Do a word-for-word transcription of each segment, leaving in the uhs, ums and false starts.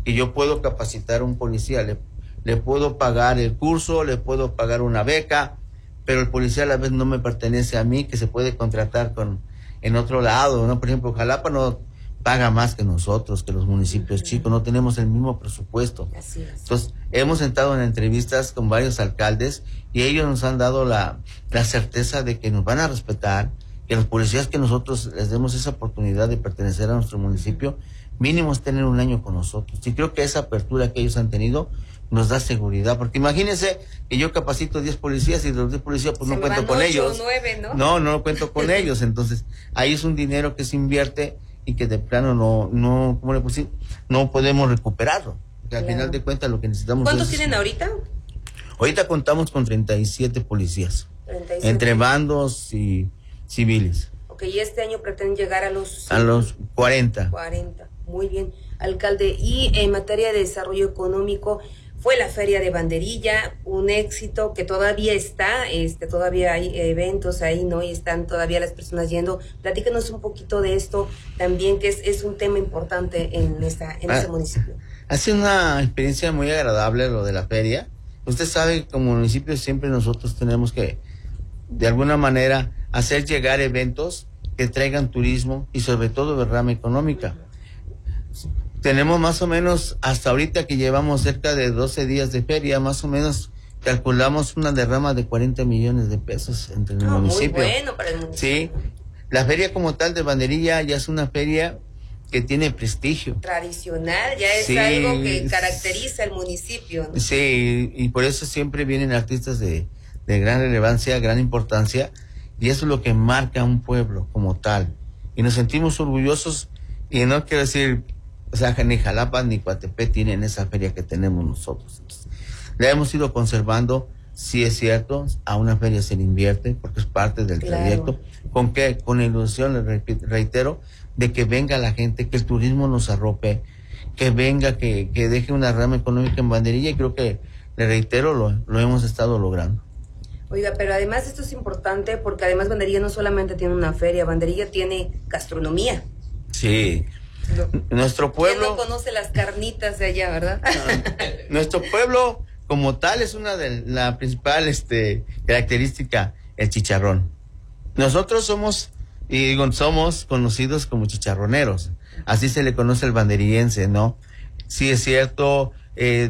y yo puedo capacitar a un policía, le, le puedo pagar el curso, le puedo pagar una beca, pero el policía a la vez no me pertenece a mí, que se puede contratar con en otro lado, ¿no? Por ejemplo, Jalapa no paga más que nosotros, que los municipios uh-huh. chicos, no tenemos el mismo presupuesto. Así es. Entonces, hemos sentado en entrevistas con varios alcaldes y ellos nos han dado la, la certeza de que nos van a respetar, que los policías que nosotros les demos esa oportunidad de pertenecer a nuestro municipio, mínimo es tener un año con nosotros. Y creo que esa apertura que ellos han tenido nos da seguridad, porque imagínense que yo capacito diez policías y de los diez policías pues se no cuento con ocho, ellos. nueve, ¿no? No, no cuento con ellos, entonces ahí es un dinero que se invierte y que de plano no, no, ¿cómo le puse? No podemos recuperarlo, porque al claro. final de cuentas lo que necesitamos. ¿Cuántos es, tienen ahorita? Ahorita contamos con treinta y siete policías, treinta y siete. Entre bandos y civiles. Ok, y este año pretenden llegar a los... A los cuarenta. cuarenta, muy bien, alcalde. Y en materia de desarrollo económico, fue la Feria de Banderilla, un éxito que todavía está, este, todavía hay eventos ahí, ¿no? Y están todavía las personas yendo. Platícanos un poquito de esto también, que es, es un tema importante en esta, en ah, este municipio. Ha sido una experiencia muy agradable lo de la feria. Usted sabe que como municipio siempre nosotros tenemos que, de alguna manera, hacer llegar eventos que traigan turismo y sobre todo derrama económica. Tenemos más o menos, hasta ahorita que llevamos cerca de doce días de feria, más o menos calculamos una derrama de cuarenta millones de pesos entre el oh, municipio. Muy bueno para el municipio. Sí, la feria como tal de Banderilla ya es una feria que tiene prestigio. Tradicional, ya es sí, algo que caracteriza el municipio, ¿no? Sí, y por eso siempre vienen artistas de, de gran relevancia, gran importancia, y eso es lo que marca un pueblo como tal. Y nos sentimos orgullosos, y no quiero decir... O sea, ni Jalapa ni Coatepec tienen esa feria que tenemos nosotros. Entonces, la hemos ido conservando, sí es cierto, a una feria se le invierte, porque es parte del claro. trayecto. ¿Con qué? Con la ilusión, le reitero, de que venga la gente, que el turismo nos arrope, que venga, que, que deje una rama económica en Banderilla, y creo que, le reitero, lo, lo hemos estado logrando. Oiga, pero además esto es importante, porque además Banderilla no solamente tiene una feria, Banderilla tiene gastronomía. Sí. No. Nuestro pueblo... ¿Quién no conoce las carnitas de allá, verdad? Nuestro pueblo, como tal, es una de la principal este, característica, el chicharrón. Nosotros somos, y digo, somos conocidos como chicharroneros. Así se le conoce al banderillense, ¿no? Sí es cierto, eh,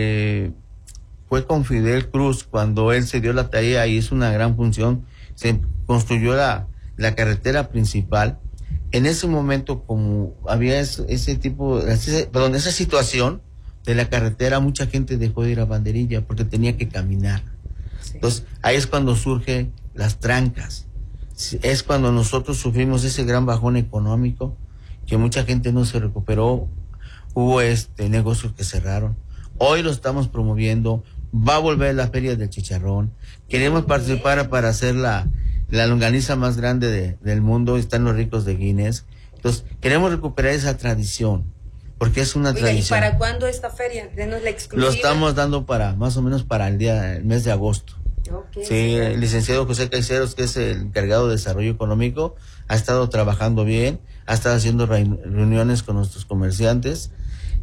de fue con Fidel Cruz cuando él se dio la tarea y hizo una gran función. Se construyó la, la carretera principal. En ese momento, como había ese, ese tipo, ese, perdón, esa situación de la carretera, mucha gente dejó de ir a Banderilla porque tenía que caminar. Sí. Entonces, ahí es cuando surgen las trancas. Es cuando nosotros sufrimos ese gran bajón económico, que mucha gente no se recuperó. Hubo este negocios que cerraron. Hoy lo estamos promoviendo. Va a volver la Feria del Chicharrón. Queremos participar para hacer la... la longaniza más grande de, del mundo, están los ricos de Guinness. Entonces, queremos recuperar esa tradición, porque es una Oiga, tradición. ¿Y para cuándo esta feria? Denos la exclusiva. Lo estamos dando para, más o menos para el día, el mes de agosto. Okay, sí, sí, el licenciado José Caiceros, que es el encargado de desarrollo económico, ha estado trabajando bien, ha estado haciendo reuniones con nuestros comerciantes,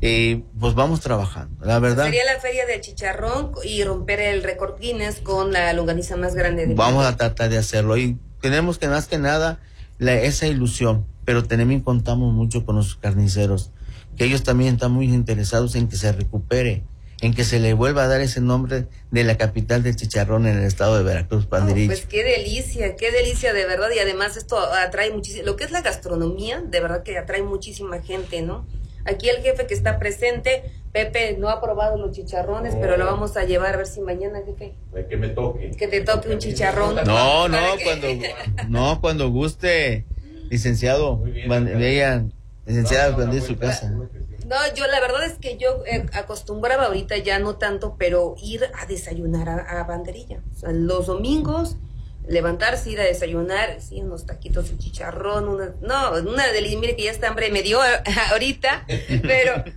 y pues vamos trabajando, la verdad. Sería la feria del chicharrón y romper el récord Guinness con la longaniza más grande del Vamos mundo. a tratar de hacerlo y tenemos que más que nada la, esa ilusión, pero también contamos mucho con los carniceros, que ellos también están muy interesados en que se recupere, en que se le vuelva a dar ese nombre de la capital del chicharrón en el estado de Veracruz, Banderilla. Oh, pues qué delicia, qué delicia de verdad, y además esto atrae muchísimo, lo que es la gastronomía, de verdad que atrae muchísima gente, ¿no? Aquí el jefe que está presente, Pepe, no ha probado los chicharrones, no. pero lo vamos a llevar a ver si mañana, jefe. Que me toque. Que te toque un chicharrón. No, no, cuando, no, cuando guste, licenciado, bien, van, vean, licenciada, no, no, no, su casa. No, yo la verdad es que yo eh, acostumbraba ahorita ya no tanto, pero ir a desayunar a, a Banderilla. O sea, los domingos, levantarse, ir a desayunar, sí, unos taquitos de chicharrón, una, no, una delicia, mire que ya está hambre me dio ahorita, pero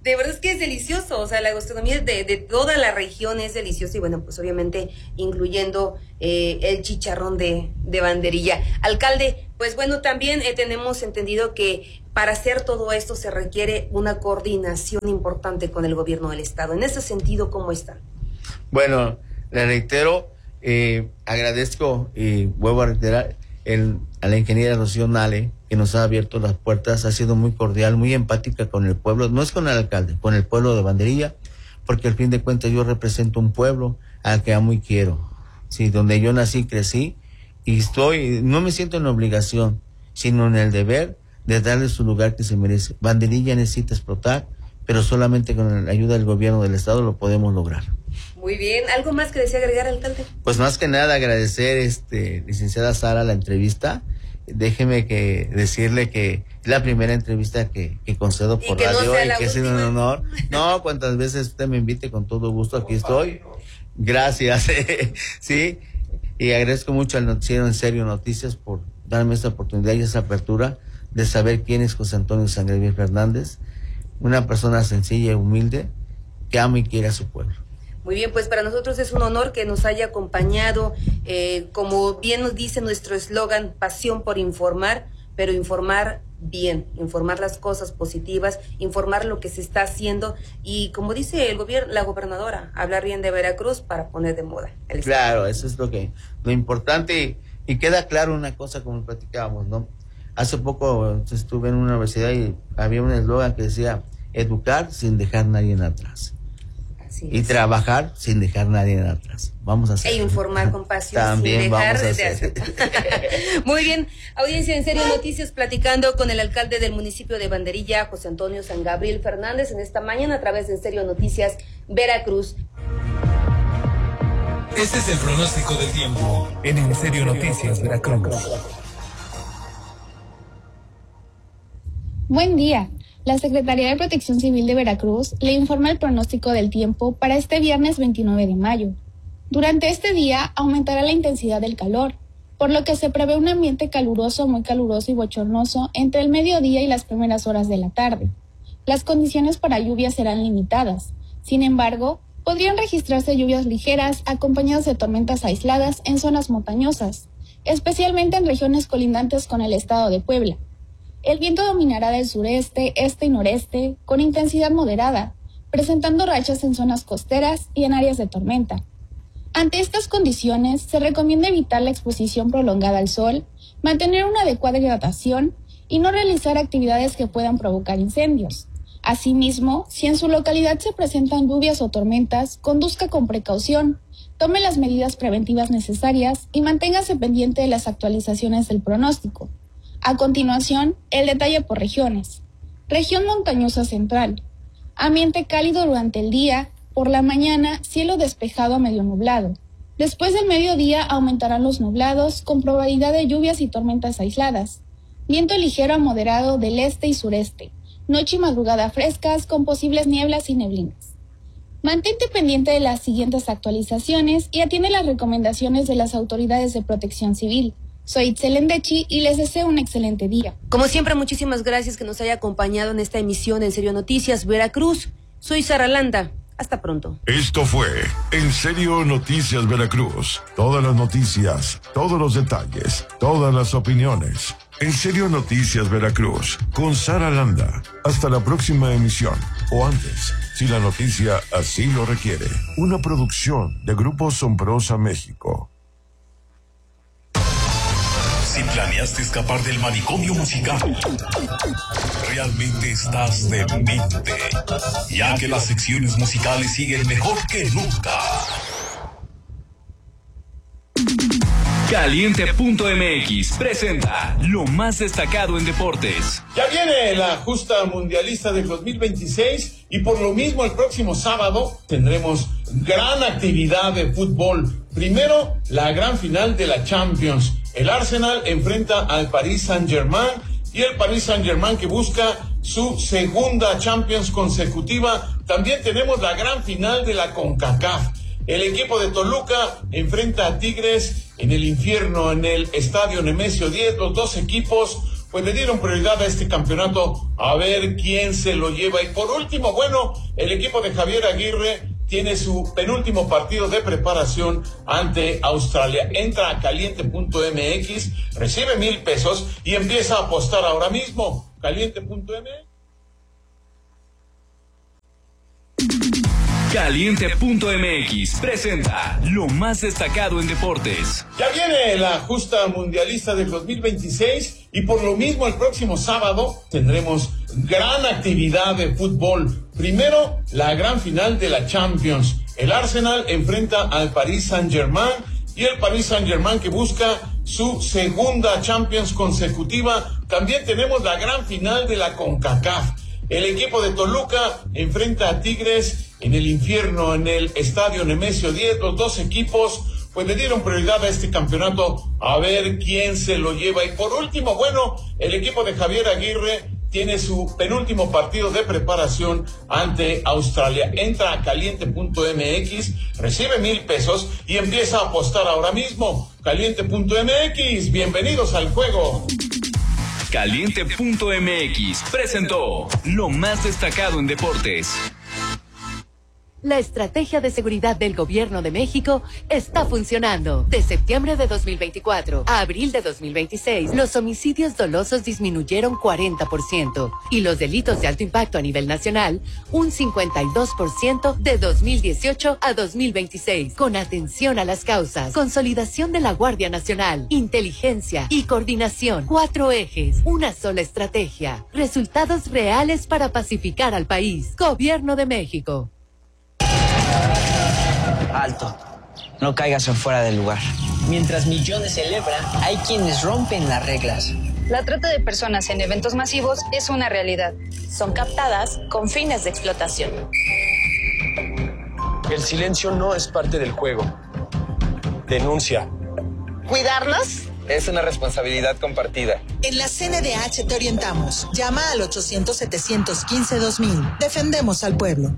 de verdad es que es delicioso, o sea, la gastronomía de, de toda la región es deliciosa y bueno, pues obviamente incluyendo eh, el chicharrón de, de banderilla. Alcalde, pues bueno, también eh, tenemos entendido que para hacer todo esto se requiere una coordinación importante con el gobierno del estado. En ese sentido, ¿cómo está? Bueno, le reitero, eh, agradezco y vuelvo a reiterar el, a la ingeniera Rocío Nale, que nos ha abierto las puertas, ha sido muy cordial, muy empática con el pueblo, no es con el alcalde, con el pueblo de Banderilla, porque al fin de cuentas yo represento un pueblo al que amo y quiero, sí, donde yo nací, crecí, y estoy, no me siento en obligación, sino en el deber de darle su lugar que se merece. Banderilla necesita explotar, pero solamente con la ayuda del gobierno del estado lo podemos lograr. Muy bien, ¿algo más que desea agregar, alcalde? Pues más que nada agradecer, este, licenciada Sara, la entrevista. Déjeme que decirle que es la primera entrevista que, que concedo por que radio no y que ha sido un honor. No, cuantas veces usted me invite, con todo gusto, aquí estoy. Gracias. Sí, y agradezco mucho al noticiero En Serio Noticias por darme esta oportunidad y esa apertura de saber quién es José Antonio Sangreville Fernández, una persona sencilla y humilde que ama y quiere a su pueblo. Muy bien, pues para nosotros es un honor que nos haya acompañado, eh, como bien nos dice nuestro eslogan, pasión por informar, pero informar bien, informar las cosas positivas, informar lo que se está haciendo y como dice el gobierno, la gobernadora, hablar bien de Veracruz para poner de moda el estado. Claro, eso es lo que, lo importante y, y queda claro una cosa como platicábamos, ¿no? Hace poco estuve en una universidad y había un eslogan que decía, educar sin dejar a nadie atrás. Y trabajar sin dejar a nadie atrás. Vamos a hacer. E informar con pasión También sin dejar vamos a de hacer. hacer. Muy bien, audiencia En Serio Noticias, platicando con el alcalde del municipio de Banderilla, José Antonio Sangreville Fernández, en esta mañana a través de En Serio Noticias Veracruz. Este es el pronóstico del tiempo en En Serio Noticias Veracruz. Buen día. La Secretaría de Protección Civil de Veracruz le informa el pronóstico del tiempo para este viernes veintinueve de mayo. Durante este día aumentará la intensidad del calor, por lo que se prevé un ambiente caluroso, muy caluroso y bochornoso entre el mediodía y las primeras horas de la tarde. Las condiciones para lluvias serán limitadas. Sin embargo, podrían registrarse lluvias ligeras acompañadas de tormentas aisladas en zonas montañosas, especialmente en regiones colindantes con el estado de Puebla. El viento dominará del sureste, este y noreste, con intensidad moderada, presentando rachas en zonas costeras y en áreas de tormenta. Ante estas condiciones, se recomienda evitar la exposición prolongada al sol, mantener una adecuada hidratación y no realizar actividades que puedan provocar incendios. Asimismo, si en su localidad se presentan lluvias o tormentas, conduzca con precaución, tome las medidas preventivas necesarias y manténgase pendiente de las actualizaciones del pronóstico. A continuación, el detalle por regiones. Región montañosa central. Ambiente cálido durante el día, por la mañana cielo despejado a medio nublado. Después del mediodía aumentarán los nublados con probabilidad de lluvias y tormentas aisladas. Viento ligero a moderado del este y sureste. Noche y madrugada frescas con posibles nieblas y neblinas. Mantente pendiente de las siguientes actualizaciones y atiende las recomendaciones de las autoridades de protección civil. Soy Itzel Endechi y les deseo un excelente día. Como siempre, muchísimas gracias que nos haya acompañado en esta emisión de En Serio Noticias Veracruz. Soy Sara Landa. Hasta pronto. Esto fue En Serio Noticias Veracruz. Todas las noticias, todos los detalles, todas las opiniones. En Serio Noticias Veracruz, con Sara Landa. Hasta la próxima emisión, o antes, si la noticia así lo requiere. Una producción de Grupo Sombrosa México. Si planeaste escapar del manicomio musical, realmente estás demente, ya que las secciones musicales siguen mejor que nunca. Caliente punto M X presenta lo más destacado en deportes. Ya viene la justa mundialista del dos mil veintiséis y por lo mismo el próximo sábado tendremos gran actividad de fútbol. Primero, la gran final de la Champions. El Arsenal enfrenta al Paris Saint-Germain y el Paris Saint-Germain que busca su segunda Champions consecutiva. También tenemos la gran final de la CONCACAF. El equipo de Toluca enfrenta a Tigres en el infierno, en el estadio Nemesio diez. Los dos equipos pues le dieron prioridad a este campeonato a ver quién se lo lleva. Y por último, bueno, el equipo de Javier Aguirre tiene su penúltimo partido de preparación ante Australia. Entra a caliente punto m x, recibe mil pesos y empieza a apostar ahora mismo. caliente punto m x. Caliente punto m x presenta lo más destacado en deportes. Ya viene la justa mundialista del dos mil veintiséis y por lo mismo el próximo sábado tendremos gran actividad de fútbol. Primero, la gran final de la Champions. El Arsenal enfrenta al Paris Saint-Germain y el Paris Saint-Germain que busca su segunda Champions consecutiva. También tenemos la gran final de la CONCACAF. El equipo de Toluca enfrenta a Tigres en el infierno, en el estadio Nemesio diez. Los dos equipos pues le dieron prioridad a este campeonato a ver quién se lo lleva. Y por último, bueno, el equipo de Javier Aguirre tiene su penúltimo partido de preparación ante Australia. Entra a caliente punto m x, recibe mil pesos y empieza a apostar ahora mismo. caliente punto m x, bienvenidos al juego. Caliente punto m x presentó lo más destacado en deportes. La estrategia de seguridad del Gobierno de México está funcionando. De septiembre de dos mil veinticuatro a abril de dos mil veintiséis, los homicidios dolosos disminuyeron cuarenta por ciento y los delitos de alto impacto a nivel nacional un cincuenta y dos por ciento de dos mil dieciocho a dos mil veintiséis. Con atención a las causas, consolidación de la Guardia Nacional, inteligencia y coordinación. Cuatro ejes, una sola estrategia. Resultados reales para pacificar al país. Gobierno de México. Alto, no caigas en fuera del lugar. Mientras millones celebran, hay quienes rompen las reglas. La trata de personas en eventos masivos es una realidad. Son captadas con fines de explotación. El silencio no es parte del juego. Denuncia. ¿Cuidarnos? Es una responsabilidad compartida. En la C N D H te orientamos. Llama al ochocientos, setecientos quince, dos mil. Defendemos al pueblo.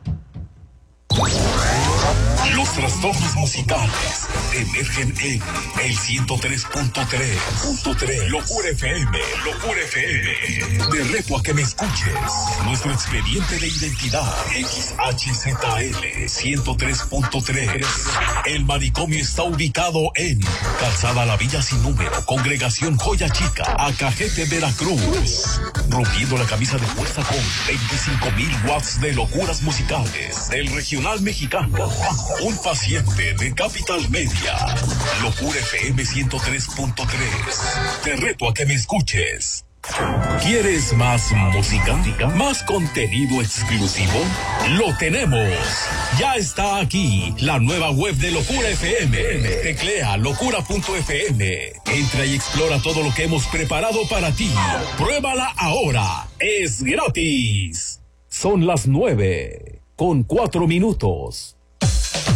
Los trastornos musicales emergen en el ciento tres punto tres. Locura F M, Locura F M. De reto a que me escuches. Nuestro expediente de identidad X H Z L ciento tres punto tres. El manicomio está ubicado en Calzada La Villa Sin Número, Congregación Joya Chica, Acajete, Veracruz. Rompiendo la camisa de fuerza con veinticinco mil watts de locuras musicales del regional mexicano. Un paciente de Capital Media. Locura F M ciento tres punto tres. Te reto a que me escuches. ¿Quieres más música? ¿Más contenido exclusivo? ¡Lo tenemos! Ya está aquí la nueva web de Locura F M. Teclea locura punto f m. Entra y explora todo lo que hemos preparado para ti. Pruébala ahora. Es gratis. Son las nueve con cuatro minutos.